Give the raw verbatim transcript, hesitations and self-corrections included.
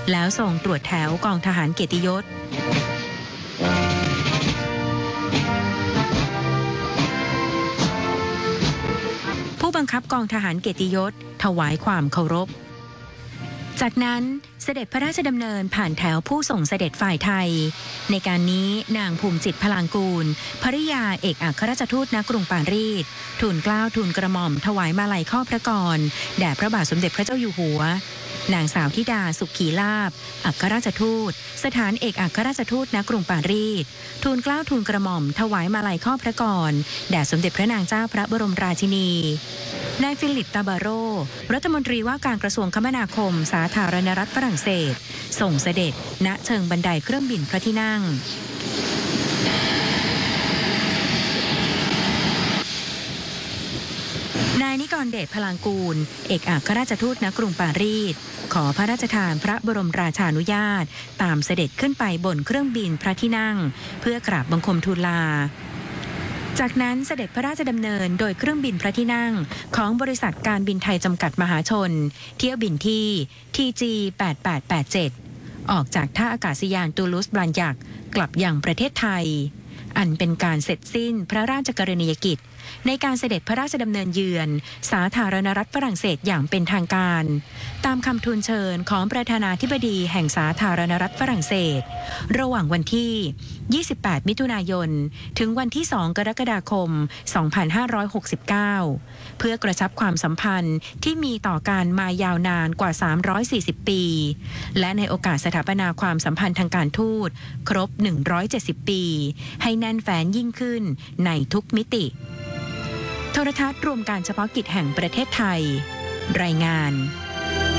แล้วส่งตรวจแถวกองทหารเกียรติยศผู้บังคับกองทหารเกียรติยศถวายความเคารพจากนั้นเสด็จพระราชดำเนินผ่านแถวผู้ส่งเสด็จฝ่ายไทยในการนี้นางภูมิจิตรพลางกูลภริยาเอกอัครราชทูตณกรุงปารีสทูลเกล้าทูลกระหม่อมถวายมาลัยข้อพระกรแด่พระบาทสมเด็จพระเจ้าอยู่หัวนางสาวธิดาสุขีลาภอัครราชทูตสถานเอกอัครราชทูตณกรุงปารีสทูลเกล้าทูลกระหม่อมถวายมาลัยข้อพระกรแด่สมเด็จพระนางเจ้าพระบรมราชินีนายฟิลิปตาบาโรรัฐมนตรีว่าการกระทรวงคมนาคมสาธารณรัฐฝรั่งเศสส่งเสด็จณเชิงบันไดเครื่องบินพระที่นั่งนายนิกรเดชพลางกูลเอกอัครราชทูตณกรุงปารีสขอพระราชทานพระบรมราชานุญาตตามเสด็จขึ้นไปบนเครื่องบินพระที่นั่งเพื่อกราบบังคมทูลลาจากนั้นเสด็จพระราชดำเนินโดยเครื่องบินพระที่นั่งของบริษัทการบินไทยจำกัดมหาชนเที่ยวบินที่ ที จี แปดแปดแปดเจ็ด ออกจากท่าอากาศยานตูลูสบลานยักกลับยังประเทศไทยอันเป็นการเสร็จสิ้นพระราชกรณียกิจในการเสด็จพระราชดำเนินเยือนสาธารณรัฐฝรั่งเศสอย่างเป็นทางการตามคำทูลเชิญของประธานาธิบดีแห่งสาธารณรัฐฝรั่งเศสระหว่างวันที่ยี่สิบแปดมิถุนายนถึงวันที่สองกรกฎาคมสองพันห้าร้อยหกสิบเก้าเพื่อกระชับความสัมพันธ์ที่มีต่อการมายาวนานกว่าสามร้อยสี่สิบปีและในโอกาสสถาปนาความสัมพันธ์ทางการทูตครบหนึ่งร้อยเจ็ดสิบปีให้แน่นแฟ้นยิ่งขึ้นในทุกมิติโทรทัศน์รวมการเฉพาะกิจแห่งประเทศไทยรายงาน